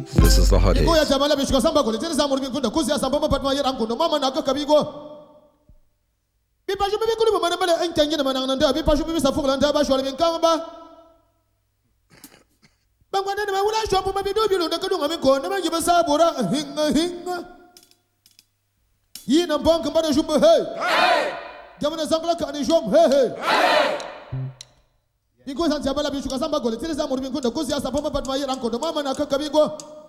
This is the hot hit. Ikuya jamala bishika samba kule tena samuri mikunda kusi asamba patma yera nkundo mama naka kabigo. Bipa jubi bikuli mama nambale entangi na mananga nda bipa jubi bisafungula nda ba shwala binkamba. Bangwana ne mawula shwapo mabido bilo ndakadunga mikona mangiba sabura hinga. Yina mbanka mbada jumbe hey. Jamana zangla kani jom hey. Ikuya jamala bishika samba kule tena samuri mikunda kusi asamba patma yera nkundo mama naka kabigo.